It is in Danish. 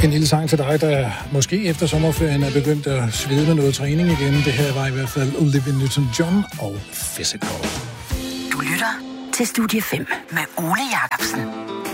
en lille sang til dig, der måske efter sommerferien er begyndt at svede med noget træning igen. Det her var i hvert fald Olivia Newton-John og Physical. Du lytter til Studie 5 med Ole Jacobsen.